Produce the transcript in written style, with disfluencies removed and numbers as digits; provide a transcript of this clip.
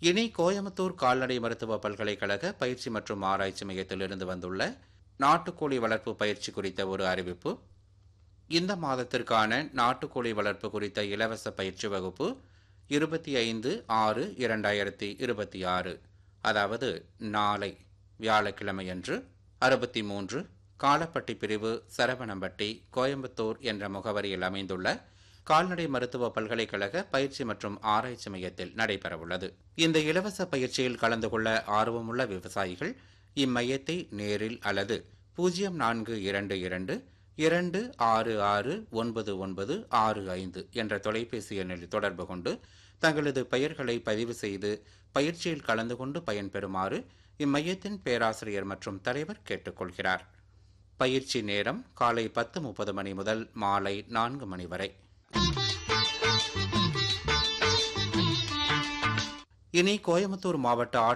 இனி கோயம்புத்தூர் கால்நடை மருத்துவ பல்கலைக்கழக பயிற்சி மற்றும் ஆராய்ச்சி மையத்திலிருந்து வந்துள்ள நாட்டுக்கோழி வளர்ப்பு பயிற்சி குறித்த ஒரு அறிவிப்பு. இந்த மாதத்திற்கான நாட்டுக்கோழி வளர்ப்பு குறித்த இலவச பயிற்சி வகுப்பு 25/6/2026, அதாவது நாளை வியாழக்கிழமையன்று 63 காலப்பட்டி பிரிவு, சரவணம்பட்டி, கோயம்புத்தூர் என்ற முகவரியில் அமைந்துள்ள கால்நடை மருத்துவ பல்கலைக்கழக பயிற்சி மற்றும் ஆராய்ச்சி மையத்தில் நடைபெறவுள்ளது. இந்த இலவச பயிற்சியில் கலந்து கொள்ள ஆர்வமுள்ள விவசாயிகள் இம்மையத்தை நேரில் அல்லது 0422669965 என்ற தொலைபேசி எண்ணில் தொடர்பு கொண்டு தங்களது பெயர்களை பதிவு செய்து பயிற்சியில் கலந்து கொண்டு பயன்பெறுமாறு இம்மையத்தின் பேராசிரியர் மற்றும் தலைவர் கேட்டுக்கொள்கிறார். பயிற்சி நேரம் காலை 10:30 மணி முதல் மாலை 4 மணி வரை. இனி கோயம்புத்தூர் மாவட்ட